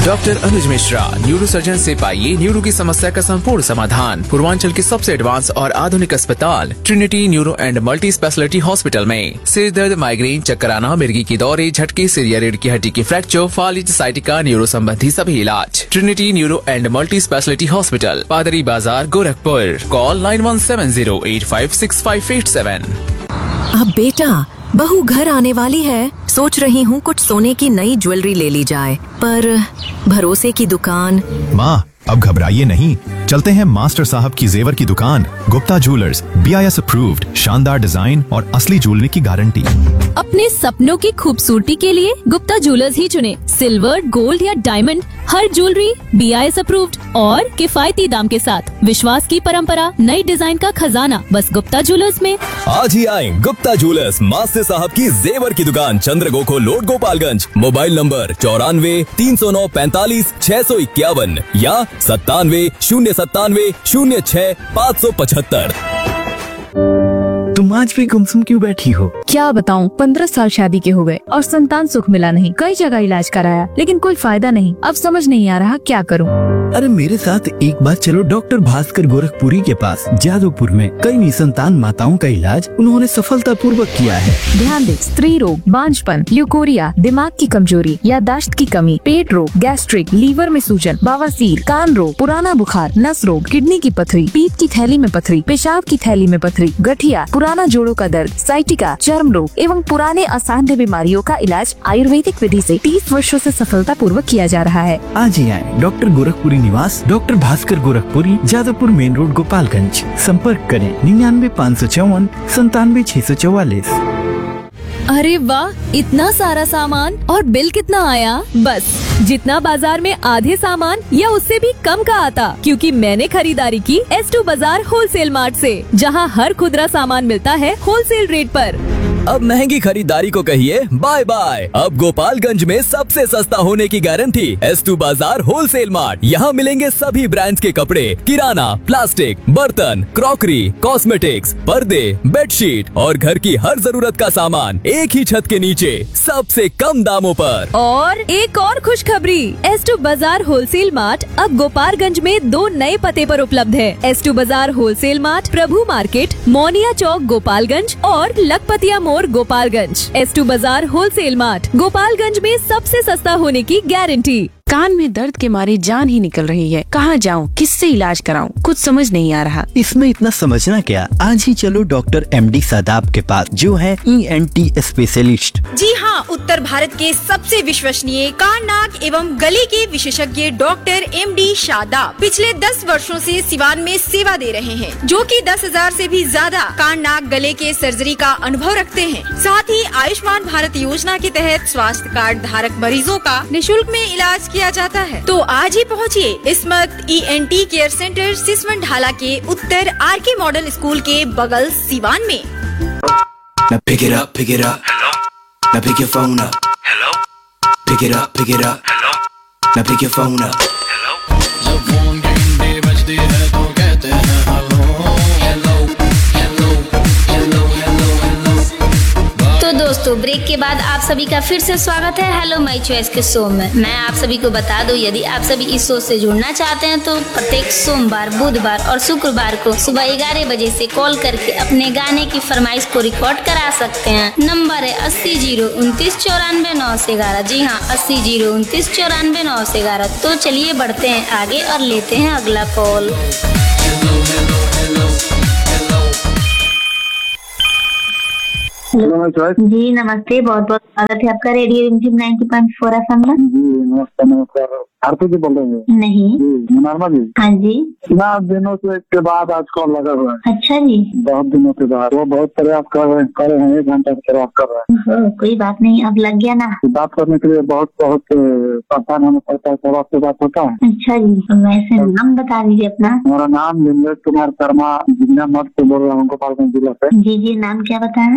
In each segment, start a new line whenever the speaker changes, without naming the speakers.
Doctor अनुज Mishra, neuro surgeon से पाइए neuro की समस्या का संपूर्ण समाधान। पूर्वांचल के सबसे एडवांस और आधुनिक अस्पताल Trinity neuro and multi speciality hospital में सिर दर्द, माइग्रेन, चक्कर आना, मिर्गी की दौरे, झटके, सिर या रीढ़ की हड्डी की फ्रैक्चर, फालिज, साइटिका, न्यूरो संबंधी सभी इलाज। Trinity neuro and multi speciality hospital, पादरी बाजार, गोरखपुर। कॉल 9170856587।
अब बेटा, बहू घर आने वाली है, सोच रही हूँ कुछ सोने की नई ज्वेलरी ले ली जाए, पर भरोसे की दुकान।
माँ, अब घबराइए नहीं, चलते हैं मास्टर साहब की जेवर की दुकान। गुप्ता ज्वेलर्स, BIS अप्रूव्ड, शानदार डिजाइन और असली ज्वेलरी की गारंटी।
अपने सपनों की खूबसूरती के लिए गुप्ता ज्वेलर्स ही चुने। सिल्वर, गोल्ड या डायमंड, हर ज्वेलरी BIS अप्रूव्ड और किफायती दाम के साथ। विश्वास की परंपरा, नई डिजाइन का खजाना, बस गुप्ता ज्वेलर्स में।
आज ही आए गुप्ता ज्वेलर्स, मास्टर साहब की जेवर की दुकान, चंद्रगोखो रोड, गोपालगंज। मोबाइल नंबर 94 309 45 651 या 97 097 06 575।
तुम आज भी गुमसुम क्यों बैठी हो?
क्या बताऊं, 15 साल शादी के हो गए और संतान सुख मिला नहीं। कई जगह इलाज कराया लेकिन कोई फायदा नहीं। अब समझ नहीं आ रहा क्या करूं।
अरे मेरे साथ एक बार चलो डॉक्टर भास्कर गोरखपुरी के पास। जादवपुर में कई निसंतान माताओं का इलाज उन्होंने सफलतापूर्वक किया है।
ध्यान दे, स्त्री रोग, बांझपन, ल्यूकोरिया, दिमाग की कमजोरी, याददाश्त की कमी, पेट रोग, गैस्ट्रिक, लीवर में सूजन, बवासीर, कान रोग, पुराना बुखार, नस रोग, किडनी की पथरी, पीत की थैली में पथरी, पेशाब की थैली में पथरी, गठिया, पुराना जोड़ों का दर्द, साइटिका, चर्म रोग एवं पुराने असाध्य बीमारियों का इलाज आयुर्वेदिक विधि से 30 वर्षों से सफलतापूर्वक किया जा रहा है।
आज ही आए डॉक्टर गोरखपुरी निवास, doctor Bhaskar Gorakhpuri, Jadavpur main road, Gopalganj. संपर्क करें 99 554 97 644।
अरे वाह, इतना सारा सामान और बिल कितना आया? बस जितना बाजार में आधे सामान या उससे भी कम का आता, क्योंकि मैंने खरीदारी की S2 बाजार होलसेल मार्ट से, जहां हर खुदरा सामान मिलता है होलसेल रेट पर।
अब महंगी खरीदारी को कहिए बाय बाय। अब गोपालगंज में सबसे सस्ता होने की गारंटी S2 बाजार होलसेल मार्ट। यहाँ मिलेंगे सभी ब्रांड्स के कपड़े, किराना, प्लास्टिक, बर्तन, क्रॉकरी, कॉस्मेटिक्स, पर्दे, बेडशीट और घर की हर जरूरत का सामान एक ही छत के नीचे सबसे कम दामों पर।
और एक और खुशखबरी, S2 बाजार होलसेल मार्ट अब गोपालगंज में 2 नए पते पर उपलब्ध है। S2 बाजार होलसेल मार्ट, प्रभु मार्केट, मोनिया चौक, गोपालगंज और लखपतिया मोड़, गोपालगंज। S2 बाजार होलसेल मार्ट, गोपालगंज में सबसे सस्ता होने की गारंटी।
कान में दर्द के मारे जान ही निकल रही है। कहाँ जाऊँ, किससे इलाज कराऊँ, कुछ समझ नहीं आ रहा।
इसमें इतना समझना क्या, आज ही चलो डॉक्टर MD सादाब के पास, जो है ENT स्पेशलिस्ट।
जी हाँ, उत्तर भारत के सबसे विश्वसनीय कान, नाक एवं गले के विशेषज्ञ डॉक्टर MD शादाब पिछले 10 वर्षों से सिवान में सेवा दे रहे हैं, जो कि 10,000 से भी ज्यादा कान, नाक, गले के सर्जरी का अनुभव रखते हैं। साथ ही आयुष्मान भारत योजना के तहत स्वास्थ्य कार्ड धारक मरीजों का निःशुल्क में इलाज किया जाता है। तो आज ही पहुँचिए इस्मत ENT केयर सेंटर, सिसवन ढाला के उत्तर RK मॉडल स्कूल के बगल, सिवान में।
Now pick it up, pick it up. Hello. Now pick your phone up. Hello. Pick it up, pick it up. Hello. Now pick your phone up. Hello. जब phone घंटे बजते हैं तो कहते हैं hello hello hello hello hello hello.
तो दोस्तों, break के बाद आप सभी का फिर से स्वागत है हेलो माय चॉइस के शो में। मैं आप सभी को बता दूं, यदि आप सभी इस शो से जुड़ना चाहते हैं तो प्रत्येक सोमवार, बुधवार और शुक्रवार को सुबह 11 बजे से कॉल करके अपने गाने की फरमाइश को रिकॉर्ड करा सकते हैं। नंबर है 80 029 94 911। जी हाँ, 80 029 94 911। तो चलिए बढ़ते हैं आगे और लेते हैं अगला कॉल।
जी नमस्ते, बहुत बहुत स्वागत है आपका रेडियो रिमझिम 90.4 FM में।
नमस्ते, नमस्कार। आरती जी बोल रहे हैं?
नहीं,
नरमा जी।
हाँ जी।
इतना दिनों से के बाद आज कॉल लगा हुआ है।
अच्छा जी।
बहुत दिनों के बाद वो बहुत प्रयास कर रहे हैं 1 घंटा प्रयास कर रहे हैं।
कोई बात नहीं, अब लग गया ना।
बात करने के लिए बहुत बहुत परेशान होना पड़ता है, सब आपसे बात होता है।
अच्छा जी, तो वैसे नाम बता दीजिए अपना।
मेरा नाम बिमलेश कुमार शर्मा, जिला मठ से बोल रहा हूँ, गोपालगंज जिला से।
जी जी, नाम क्या बताया?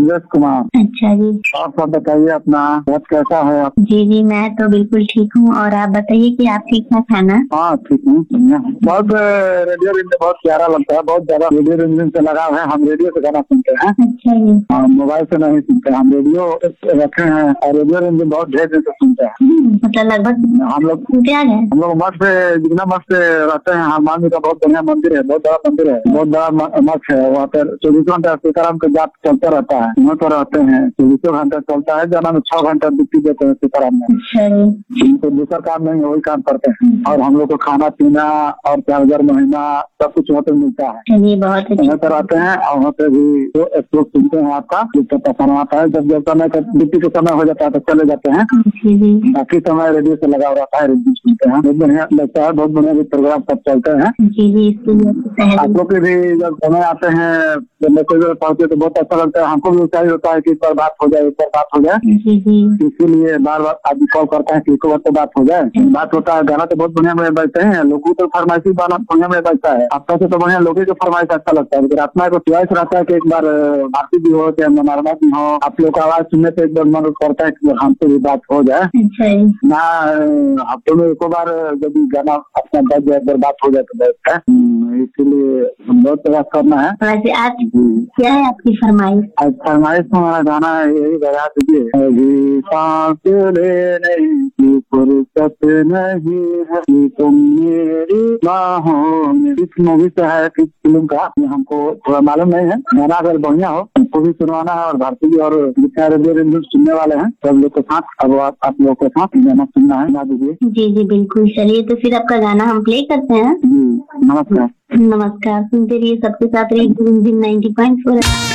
सुरेश कुमार।
अच्छा जी।
और सब बताइए अपना बहुत कैसा है आप?
जी मैं तो बिल्कुल ठीक हूँ। और आप बताइए कि आप ठीक ठाक है ना?
हाँ ठीक हूँ। बहुत रेडियो रिमझिम बहुत प्यारा लगता है, बहुत ज्यादा रेडियो रिमझिम से लगाव है। हम रेडियो से गाना सुनते हैं।
अच्छा जी।
मोबाइल से नहीं सुनते, हम रेडियो रखे हैं और रेडियो रिमझिम बहुत ढेर दिन से सुनते हैं।
मतलब लगभग
हम लोग
क्या है?
हम लोग मठ पे जितना मठ पे रहते हैं, हनुमान जी का बहुत बढ़िया मंदिर है, बहुत बड़ा मंदिर है, बहुत बड़ा मठ है। वहाँ पर 24 घंटा सीताराम का जाप चलता रहता है। वहाँ पर रहते हैं 24 घंटा चलता है। जाना में 6 घंटा ड्यूटी देते हैं सीताराम में। तो दूसरा काम नहीं है, वही काम करते हैं। और हम लोग को खाना पीना और 4000 महीना सब कुछ वहाँ पे मिलता है।
बहुत
वहाँ पर आते हैं और वहाँ पे भी तो एक्सपोर्ट सुनते हैं आपका जितना पसंद आता है। जब समय का ड्यूटी का समय हो जाता है तो चले जाते हैं। बाकी समय रेडियो से लगा रहता है, रेडियो सुनते हैं। बहुत बढ़िया लगता है, बहुत बढ़िया भी प्रोग्राम सब चलते हैं। आप लोग के भी जब समय आते हैं, जब मैसेज पहुँचे तो बहुत अच्छा लगता है। हमको भी उत्साहित होता है कि इस पर बात हो जाए, इस पर बात हो जाए। इसीलिए बार बार आदमी कॉल करता है कि एक बार तो बात हो जाए। बात होता है। गाना तो बहुत बढ़िया में बजते हैं, लोगों तो फरमाइशी गाना बढ़िया में बजता है। आपका से तो बढ़िया लोगों को फरमाइश अच्छा लगता है। लेकिन आत्मा को च्वाइस रहता है कि एक बार भारती जी हो चाहे मनोरमा जी हो, आप लोग का आवाज सुनने से एक बार मन करता है कि हमसे भी बात हो जाए ना। हफ्ते में एक बार जब गाना अपना बज जाए, एक बार बात हो जाए तो बैठता है। इसीलिए बहुत प्रयास करना है।
वैसे आज क्या है आपकी फरमाइश?
आज फरमाइश में हमारा गाना यही बजा दीजिए। अभी सांस लेने की फुर्सत नहीं है कि तुम मेरी बाहों में। इस मूवी से है किस फिल्म का हमको थोड़ा मालूम नहीं है। गाना अगर बढ़िया हो हमको भी सुनवाना है। और भारती जी और जितने रेडियो रिमझिम सुनने वाले हैं सब लोग के साथ अब आप लोगों के साथ गाना सुनना है। गा दीजिए।
जी बिल्कुल। चलिए तो फिर आपका गाना हम प्ले करते हैं।
नमस्कार।
नमस्कार। सुनते रहिए सबके साथ रेडियो रिमझिम 90.4।